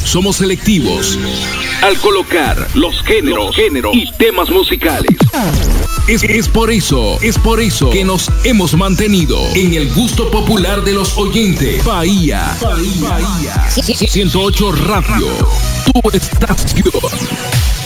somos selectivos al colocar los géneros y temas musicales. Es por eso que nos hemos mantenido en el gusto popular de los oyentes. Bahía 108 Radio, tu estación.